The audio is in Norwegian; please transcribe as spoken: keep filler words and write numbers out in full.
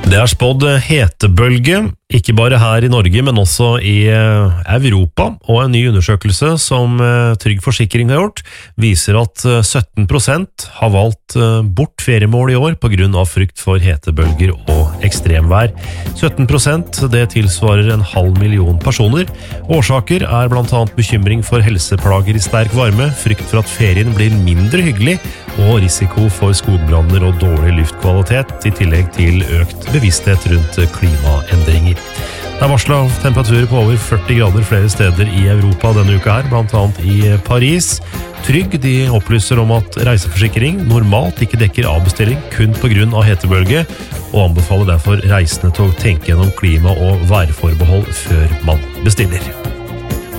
Det er spådd hetebølge, ikke bare her i Norge, men også i Europa, og en ny undersøkelse som Trygg Forsikring har gjort, viser at sytten prosent har valgt bort feriemål i år på grunn av frykt for hetebølger og ekstremvær. sytten prosent, det tilsvarer en halv million personer. Årsaker er blant annet bekymring for helseplager i sterk varme, frykt for at ferien blir mindre hyggelig, og risiko for skogbranner og dårlig luftkvalitet, i tillegg til økt bevissthet rundt klimaendringer. Det er varslet av temperaturer på over førti grader flere steder i Europa denne uka her, blant annet i Paris. Trygg de opplyser om at reiseforsikring normalt ikke dekker avbestilling kun på grunn av hetebølge, og anbefaler derfor reisende til å tenke gjennom klima- og værforbehold før man bestiller.